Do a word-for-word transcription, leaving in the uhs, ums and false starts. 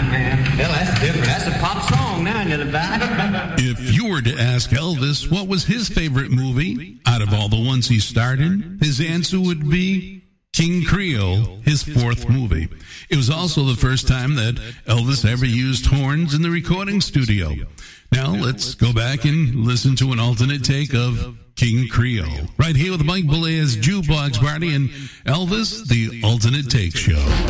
man. Hell, that's different. That's a pop song now, Nilliby. If you were to ask Elvis what was his favorite movie out of all the ones he starred in, his answer would be King Creole, his fourth movie. It was also the first time that Elvis ever used horns in the recording studio. Now, let's go back and listen to an alternate take of King Creole. Right here with Mike Bollea's Jukebox Party and Elvis, the Alternate Take Show.